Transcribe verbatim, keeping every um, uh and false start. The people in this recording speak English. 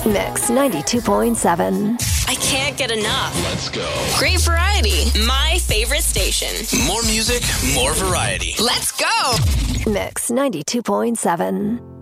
Mix ninety-two point seven. I can't get enough. Let's go. Great variety. My favorite station. More music, more variety. Let's go. Mix ninety-two point seven.